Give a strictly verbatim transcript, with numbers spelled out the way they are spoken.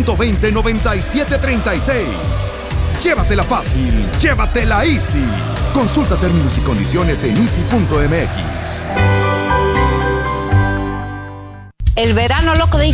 cinco dos cero, nueve siete tres seis. Llévatela fácil, llévatela easy. Consulta términos y condiciones en easy punto m x. El verano loco de